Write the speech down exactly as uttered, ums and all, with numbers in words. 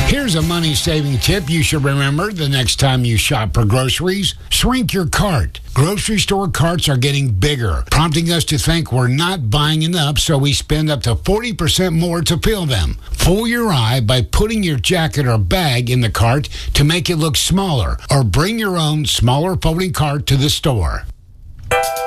Here's a money-saving tip you should remember the next time you shop for groceries. Shrink your cart. Grocery store carts are getting bigger, prompting us to think we're not buying enough, so we spend up to forty percent more to fill them. Fool your eye by putting your jacket or bag in the cart to make it look smaller, or bring your own smaller folding cart to the store.